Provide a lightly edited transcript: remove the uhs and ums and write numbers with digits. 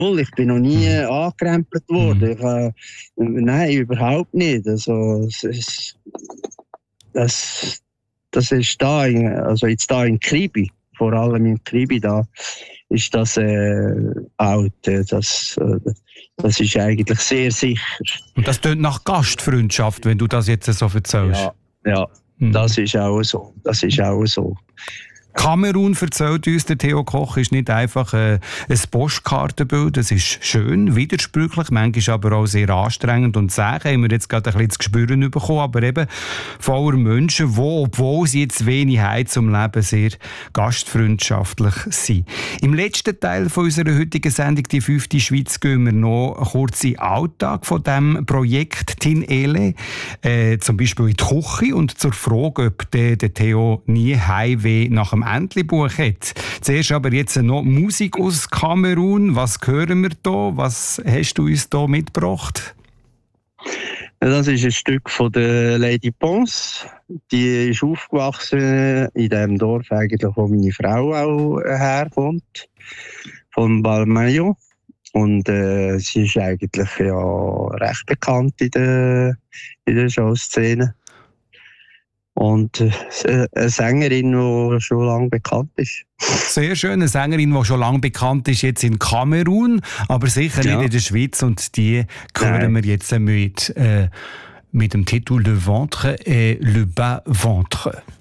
Ich bin noch nie angerempelt worden. Nein, überhaupt nicht. Also, das ist da, also jetzt da in Kribi, vor allem in Kribi da, ist das out. Das ist eigentlich sehr sicher. Und das tönt nach Gastfreundschaft, wenn du das jetzt so erzählst. Ja, das ist auch so. Kamerun, erzählt uns der Theo Koch, ist nicht einfach ein Postkartenbild. Es ist schön, widersprüchlich, manchmal aber auch sehr anstrengend und zäh. Haben wir jetzt gerade ein bisschen zu spüren bekommen, aber eben voller Menschen, die, obwohl sie jetzt wenig haben zum Leben, sehr gastfreundschaftlich sind. Im letzten Teil von unserer heutigen Sendung, die 5. Schweiz, gehen wir noch kurz in den Alltag von diesem Projekt Tin Ele, zum Beispiel in die Küche und zur Frage, ob der Theo nie Heimweh nach dem Entlebuch hat. Zuerst aber jetzt noch Musik aus Kamerun. Was hören wir da? Was hast du uns da mitgebracht? Das ist ein Stück von der Lady Pons. Die ist aufgewachsen in dem Dorf, eigentlich, wo meine Frau auch herkommt, von Balmayo. Und sie ist eigentlich recht bekannt in der Showszene. Und eine Sängerin, die schon lange bekannt ist. Sehr schön, eine Sängerin, die schon lange bekannt ist, jetzt in Kamerun, aber sicher nicht in der Schweiz. Und die hören wir jetzt mit dem Titel Le Ventre et le Bas Ventre.